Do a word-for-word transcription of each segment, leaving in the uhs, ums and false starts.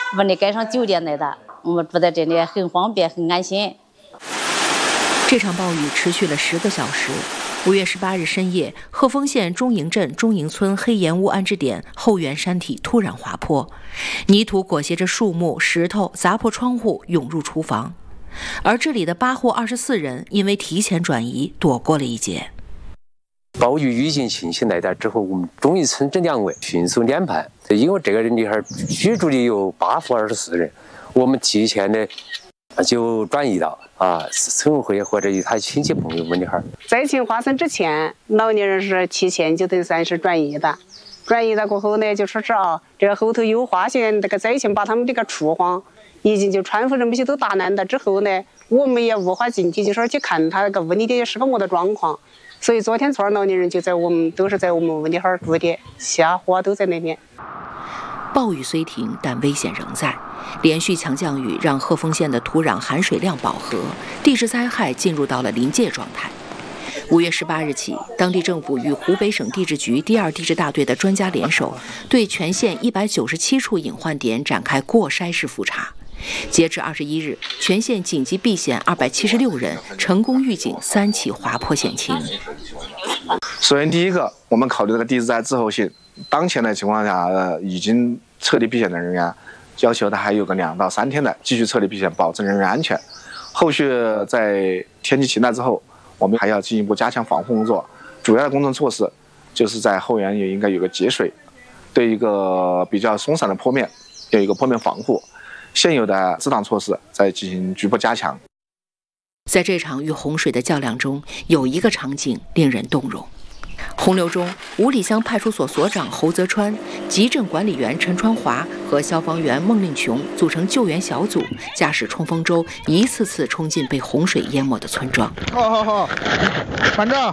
把你盖上酒店来的，我们住在这里很方便，很安心。 这场暴雨持续了十个小时。五月十八日深夜，鹤峰县中营镇中营村黑岩屋安置点后园山体突然滑坡，泥土裹挟着树木、石头砸破窗户，涌入厨房。而这里的八户二十四人因为提前转移，躲过了一劫。 暴雨预警信息来电之后，我们中营村镇两委迅速联办，因为这个里边居住的有八户二十四人，我们提前的就转移到啊村委会或者与他亲戚朋友们的哈。 灾情发生之前，老年人是提前就得算是转移的，转移了过后呢，就说是啊，这后头又发现这个灾情把他们这个厨房已经就窗户这些都打烂了之后呢，我们也无法进去，就说去看他那个屋里的是个么的状况。所以昨天昨儿老年人就在我们都是在我们屋里哈儿住的，下货都在那边。 暴雨虽停，但危险仍在。连续强降雨让鹤峰县的土壤含水量饱和，地质灾害进入到了临界状态。五月十八日起，当地政府与湖北省地质局第二地质大队的专家联手，对全县一百九十七处隐患点展开过筛式复查。截至二十一日，全县紧急避险二百七十六人，成功预警三起滑坡险情。 首先，第一个，我们考虑这个地质灾滞后性，当前的情况下，呃，已经彻底避险的人员，要求他还有个两到三天的继续彻底避险，保证人员安全。后续在天气晴朗之后，我们还要进一步加强防护工作。主要的工程措施就是在后园也应该有个节水，对一个比较松散的坡面有一个坡面防护。现有的遮挡措施再进行局部加强。 在这场与洪水的较量中，有一个场景令人动容。洪流中，五里乡派出所所长侯泽川、集镇管理员陈川华和消防员孟令琼组成救援小组，驾驶冲锋舟一次次冲进被洪水淹没的村庄。 好好好，班长。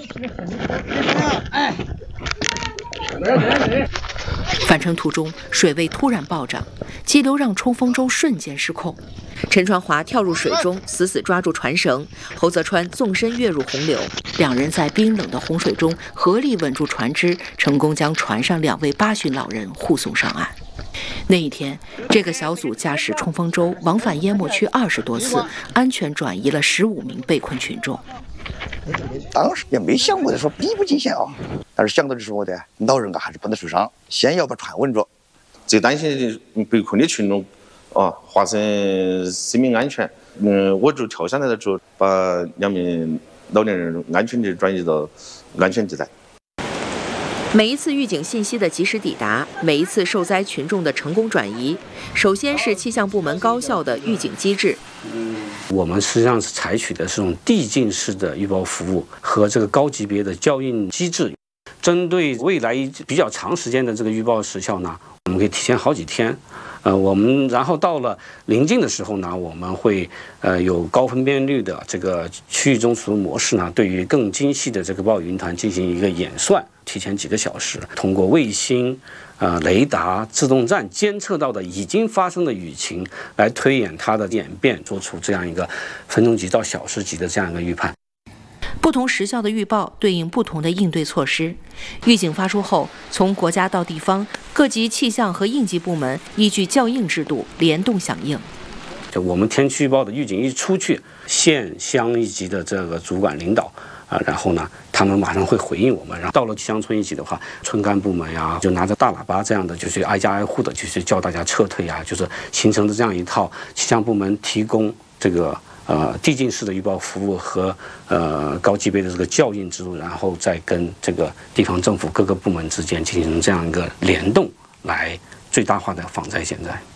哎。 返程途中，水位突然暴涨，激流让冲锋舟瞬间失控。陈传华跳入水中，死死抓住船绳；侯泽川纵身跃入洪流，两人在冰冷的洪水中合力稳住船只，成功将船上两位八旬老人护送上岸。那一天，这个小组驾驶冲锋舟往返淹没区二十多次，安全转移了十五名被困群众。 当时也没想过的说逼不进险啊，但是想到的是我的老人啊还是不能受伤，先要把船稳住。 最担心的被困的群众啊，发生生命安全。嗯，我就跳下来的时候，把两名老年人安全地转移到安全地带。 每一次预警信息的及时抵达，每一次受灾群众的成功转移，首先是气象部门高效的预警机制。 我们实际上是采取的是这种递进式的预报服务和这个高级别的校应机制，针对未来比较长时间的这个预报时效呢，我们可以提前好几天。呃，我们然后到了临近的时候呢，我们会呃有高分辨率的这个区域中枢模式呢，对于更精细的这个暴雨云团进行一个演算，提前几个小时，通过卫星、呃雷达、自动站监测到的已经发生的雨情，来推演它的演变，做出这样一个分钟级到小时级的这样一个预判。 不同时效的预报对应不同的应对措施。预警发出后，从国家到地方，各级气象和应急部门依据校应制度联动响应。 就我们天气预报的预警一出去，县乡一级的这个主管领导啊，然后呢，他们马上会回应我们。然后到了乡村一级的话，村干部们呀，就拿着大喇叭这样的，就是挨家挨户的，就是叫大家撤退啊，就是形成的这样一套气象部门提供这个。呃，递进式的预报服务和呃高级别的这个校应制度，然后再跟这个地方政府各个部门之间进行这样一个联动，来最大化的防灾减灾。